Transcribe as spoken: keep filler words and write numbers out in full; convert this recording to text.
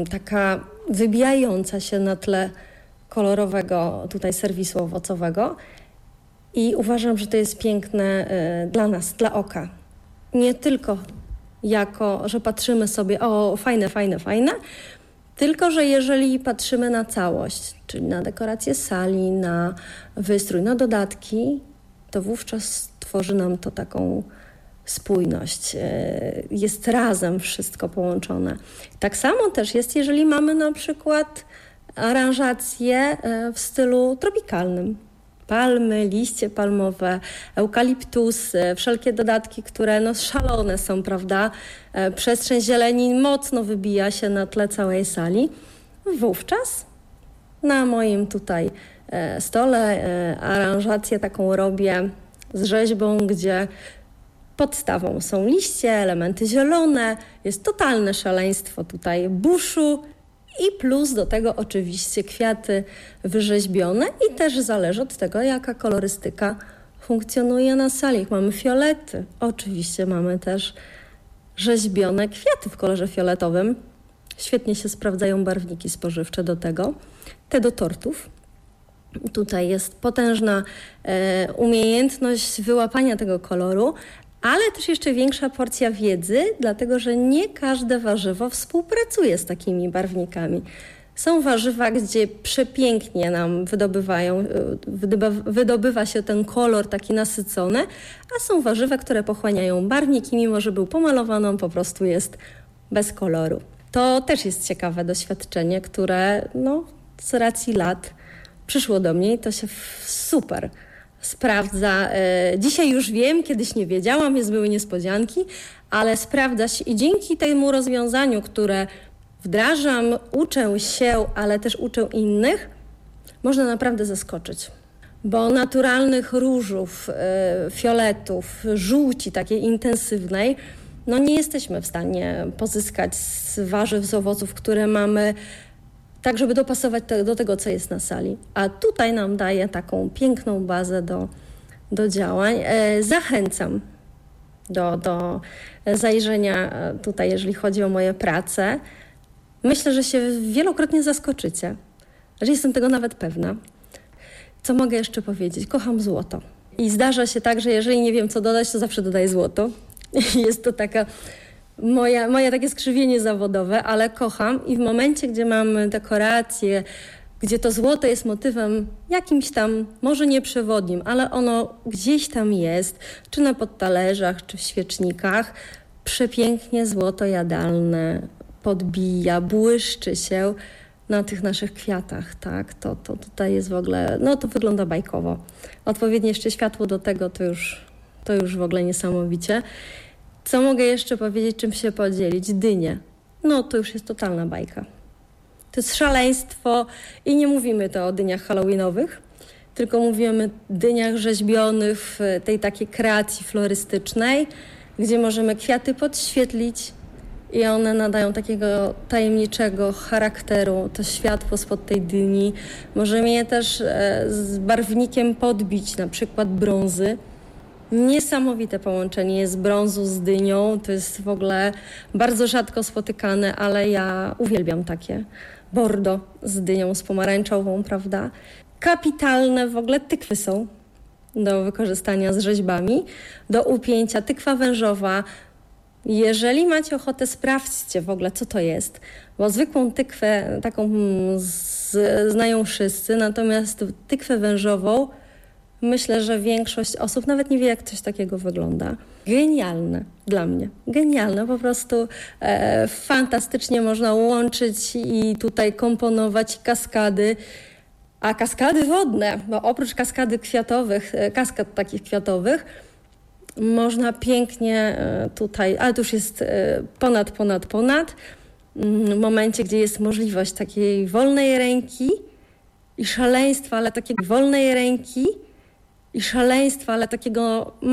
taka wybijająca się na tle kolorowego tutaj serwisu owocowego i uważam, że to jest piękne y, dla nas, dla oka. Nie tylko jako, że patrzymy sobie, o fajne, fajne, fajne, tylko że jeżeli patrzymy na całość, czyli na dekorację sali, na wystrój, na dodatki, to wówczas tworzy nam to taką spójność. Jest razem wszystko połączone. Tak samo też jest, jeżeli mamy na przykład aranżację w stylu tropikalnym. Palmy, liście palmowe, eukaliptusy, wszelkie dodatki, które no szalone są, prawda? Przestrzeń zieleni mocno wybija się na tle całej sali. Wówczas na moim tutaj stole aranżację taką robię z rzeźbą, gdzie podstawą są liście, elementy zielone, jest totalne szaleństwo tutaj buszu i plus do tego oczywiście kwiaty wyrzeźbione i też zależy od tego, jaka kolorystyka funkcjonuje na sali. Jak mamy fiolety, oczywiście mamy też rzeźbione kwiaty w kolorze fioletowym. Świetnie się sprawdzają barwniki spożywcze do tego, te do tortów. Tutaj jest potężna e, umiejętność wyłapania tego koloru, ale też jeszcze większa porcja wiedzy, dlatego że nie każde warzywo współpracuje z takimi barwnikami. Są warzywa, gdzie przepięknie nam wydobywają, wydobywa, wydobywa się ten kolor taki nasycony, a są warzywa, które pochłaniają barwnik i mimo, że był pomalowany, on po prostu jest bez koloru. To też jest ciekawe doświadczenie, które no, z racji lat przyszło do mnie i to się super sprawdza. Dzisiaj już wiem, kiedyś nie wiedziałam, więc były niespodzianki, ale sprawdza się i dzięki temu rozwiązaniu, które wdrażam, uczę się, ale też uczę innych, można naprawdę zaskoczyć. Bo naturalnych różów, fioletów, żółci takiej intensywnej, no nie jesteśmy w stanie pozyskać z warzyw, z owoców, które mamy tak, żeby dopasować te, do tego, co jest na sali. A tutaj nam daje taką piękną bazę do, do działań. E, zachęcam do, do zajrzenia tutaj, jeżeli chodzi o moje prace. Myślę, że się wielokrotnie zaskoczycie, że jestem tego nawet pewna. Co mogę jeszcze powiedzieć? Kocham złoto. I zdarza się tak, że jeżeli nie wiem, co dodać, to zawsze dodaję złoto. Jest to taka moja, moje takie skrzywienie zawodowe, ale kocham i w momencie, gdzie mamy dekoracje, gdzie to złoto jest motywem jakimś tam, może nieprzewodnim, ale ono gdzieś tam jest, czy na podtalerzach, czy w świecznikach, przepięknie złoto jadalne podbija, błyszczy się na tych naszych kwiatach, tak, to, to tutaj jest w ogóle, no to wygląda bajkowo. Odpowiednie jeszcze światło do tego, to już, to już w ogóle niesamowicie. Co mogę jeszcze powiedzieć, czym się podzielić? Dynie. No to już jest totalna bajka. To jest szaleństwo i nie mówimy to o dyniach halloweenowych, tylko mówimy o dyniach rzeźbionych w tej takiej kreacji florystycznej, gdzie możemy kwiaty podświetlić i one nadają takiego tajemniczego charakteru, to światło spod tej dyni. Możemy je też z barwnikiem podbić, na przykład brązy. Niesamowite połączenie jest brązu z dynią, to jest w ogóle bardzo rzadko spotykane, ale ja uwielbiam takie. Bordo z dynią, z pomarańczową, prawda? Kapitalne w ogóle tykwy są do wykorzystania z rzeźbami, do upięcia. Tykwa wężowa. Jeżeli macie ochotę, sprawdźcie w ogóle, co to jest, bo zwykłą tykwę taką z, znają wszyscy, natomiast tykwę wężową myślę, że większość osób nawet nie wie, jak coś takiego wygląda. Genialne dla mnie. Genialne, po prostu e, fantastycznie można łączyć i tutaj komponować kaskady. A kaskady wodne, bo oprócz kaskady kwiatowych, kaskad takich kwiatowych, można pięknie tutaj, ale to już jest ponad, ponad, ponad, w momencie, gdzie jest możliwość takiej wolnej ręki i szaleństwa, ale takiej wolnej ręki i szaleństwa, ale takiego